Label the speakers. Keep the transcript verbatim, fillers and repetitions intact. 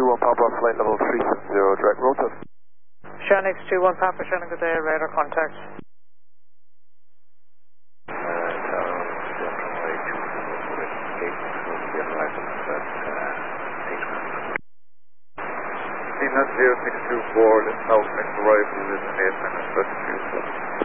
Speaker 1: two one Papa, flight level three seven zero, direct rotor.
Speaker 2: Shannon X two one Papa, Shannon, good day, radar contact.
Speaker 3: zero six two four, the South Next arrival is in eight minutes,